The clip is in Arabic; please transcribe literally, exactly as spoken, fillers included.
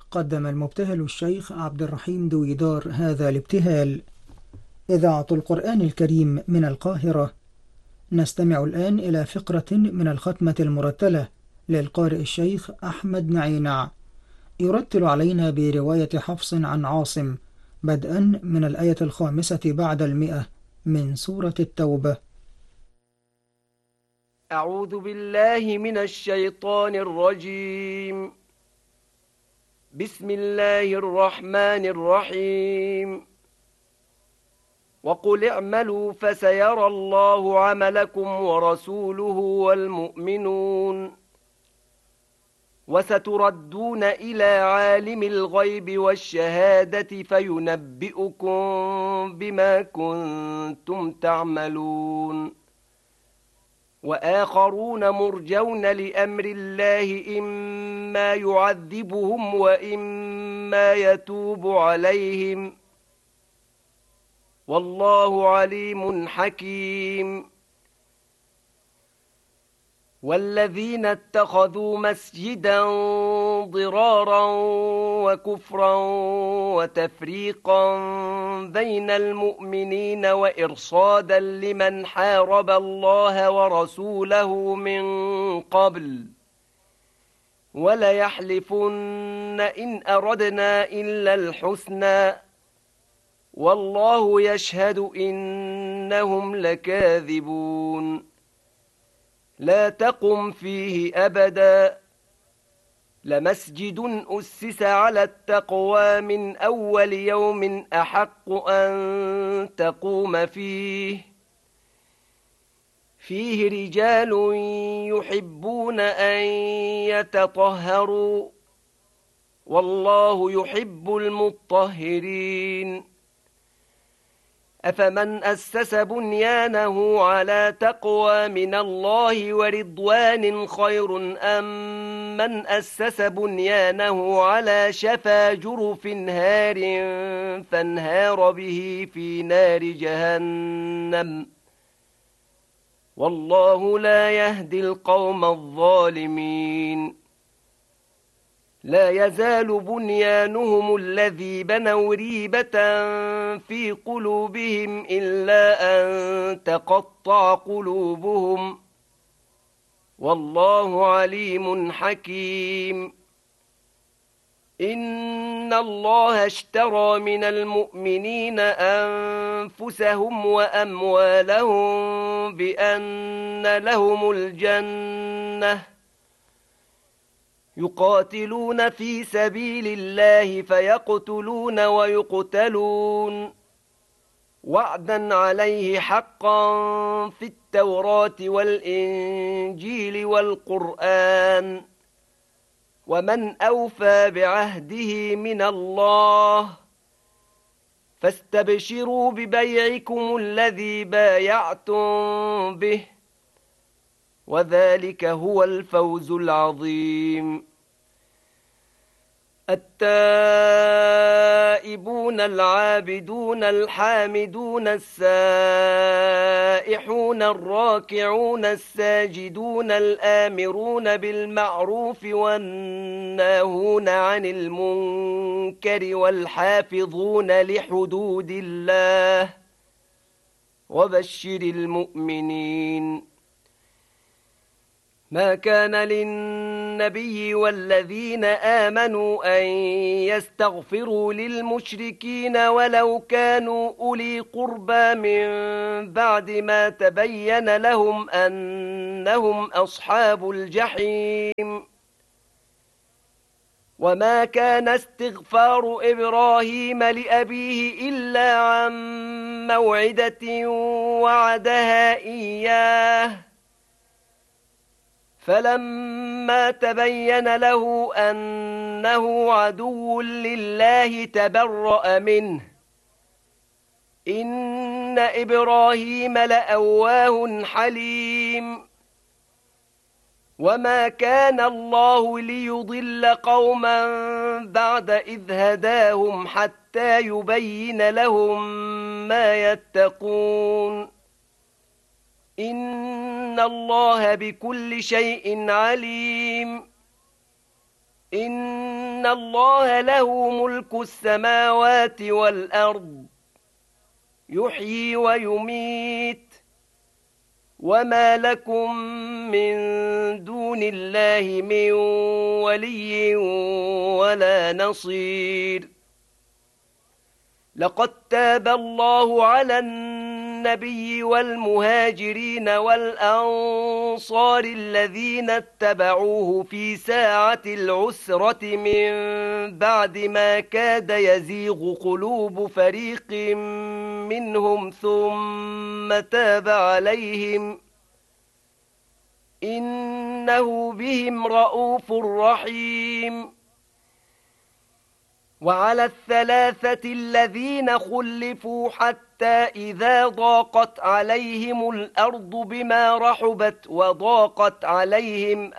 قدم المبتهل الشيخ عبد الرحيم دويدار هذا الابتهال. إذاعة القرآن الكريم من القاهرة. نستمع الآن إلى فقرة من الختمة المرتلة للقارئ الشيخ أحمد نعينع، يرتل علينا برواية حفص عن عاصم بدءا من الآية الخامسة بعد المئة من سورة التوبة. أعوذ بالله من الشيطان الرجيم. بسم الله الرحمن الرحيم. وقل اعملوا فسيرى الله عملكم ورسوله والمؤمنون وستردون إلى عالم الغيب والشهادة فينبئكم بما كنتم تعملون. وآخرون مرجون لأمر الله إما يعذبهم وإما يتوب عليهم والله عليم حكيم. والذين اتخذوا مسجدا ضرارا وكفرا وتفريقا بين المؤمنين وإرصادا لمن حارب الله ورسوله من قبل وليحلفن إن أردنا إلا الحسنى والله يشهد إنهم لكاذبون. لا تقم فيه أبدا لمسجد أسس على التقوى من أول يوم أحق أن تقوم فيه فيه رجال يحبون أن يتطهروا والله يحب المطهرين. أفمن أسس بنيانه على تقوى من الله ورضوان خير أم من أسس بنيانه على شفا جرف هار فانهار به في نار جهنم والله لا يهدي القوم الظالمين. لا يزال بنيانهم الذي بنوا ريبة في قلوبهم إلا أن تقطع قلوبهم والله عليم حكيم. إن الله اشترى من المؤمنين أنفسهم وأموالهم بأن لهم الجنة يقاتلون في سبيل الله فيقتلون ويقتلون وعدا عليه حقا في التوراة والإنجيل والقرآن ومن أوفى بعهده من الله فاستبشروا ببيعكم الذي بايعتم به وذلك هو الفوز العظيم. التائبون العابدون الحامدون السائحون الراكعون الساجدون الآمرون بالمعروف والناهون عن المنكر والحافظون لحدود الله وبشر المؤمنين. ما كان للنبي والذين آمنوا أن يستغفروا للمشركين ولو كانوا أولي قربى من بعد ما تبين لهم أنهم أصحاب الجحيم. وما كان استغفار إبراهيم لأبيه إلا عن موعدة وعدها إياه فلما تبين له أنه عدو لله تبرأ منه إن إبراهيم لأواه حليم. وما كان الله ليضل قوما بعد إذ هداهم حتى يبين لهم ما يتقون إن الله بكل شيء عليم. إن إن الله له ملك السماوات والأرض يحيي ويميت وما لكم من دون الله من ولي ولا نصير لقد تاب الله على النبي والمهاجرين والأنصار الذين اتبعوه في ساعة العسرة من بعد ما كاد يزيغ قلوب فريق منهم ثم تاب عليهم إنه بهم رءوف رحيم وعلى الثلاثة الذين خلفوا حتى إذا ضاقت عليهم الأرض بما رحبت وضاقت عليهم